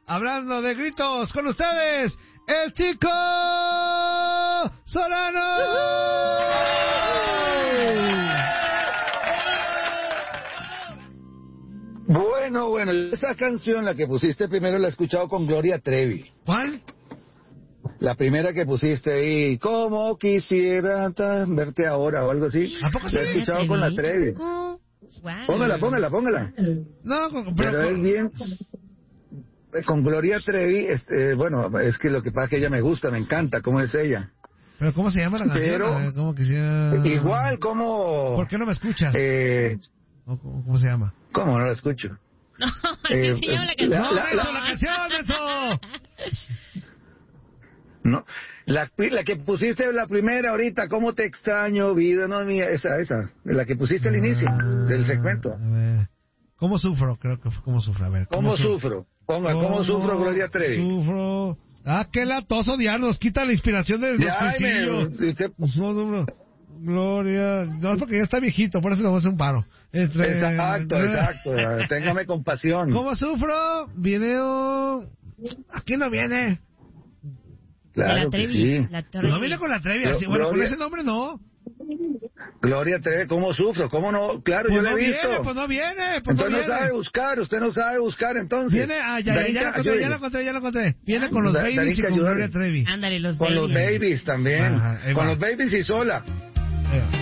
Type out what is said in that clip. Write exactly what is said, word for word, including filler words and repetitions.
hablando de gritos, con ustedes, el Chico Solano. Bueno, bueno, esa canción, la que pusiste primero, la he escuchado con Gloria Trevi. ¿Cuál? La primera que pusiste ahí, como quisiera ta- verte ahora o algo así. ¿A poco sí? La he escuchado con la Trevi. Wow. Póngala, póngala, póngala. No, con- Pero pero, es bien... Con Gloria Trevi, este, bueno, es que lo que pasa es que ella me gusta, me encanta cómo es ella. pero ¿cómo se llama la canción? Pero- A ver, ¿cómo quisiera? Igual, como... ¿Por qué no me escuchas? Eh, ¿O ¿Cómo, cómo se llama? ¿Cómo no la escucho? No, Eh, así se llama la eh, canción. ¡No, la- Menso, la- la canción, Menso! No, la, la que pusiste la primera ahorita, ¿cómo te extraño, vida? No, mía, esa, esa, la que pusiste al inicio del segmento. A ver. ¿Cómo sufro? Creo que fue ¿Cómo sufro? A ver. ¿Cómo sufro? Ponga, ¿cómo sufro, Gloria Trevi? Sufro. Ah, qué latoso, Diana, nos quita la inspiración del Ya, ay, principio. me- usted, No, sufro. Gloria. No, es porque ya está viejito, por eso le voy a hacer un paro. Entre- exacto, exacto, téngame compasión. ¿Cómo sufro? Video. Aquí no viene. Claro la que Trevi, sí. la Trevi. No viene con la Trevi, así. Glo- Bueno, con Gloria- ese nombre no. Gloria Trevi, ¿cómo sufro? ¿Cómo no? Claro, Pues yo no la he visto. viene, pues no viene, pues no Entonces no, viene. sabe buscar, usted no sabe buscar, entonces. Viene, ah, ya, ya, ya, Danica, lo encontré, ya ayúdeme. lo encontré, ya lo encontré. Viene con los Da- babies Danica, y con ayúdame. Gloria Trevi. Ándale, los Con los babies. babies también. Ajá, ahí Con va. los babies y sola. Eh,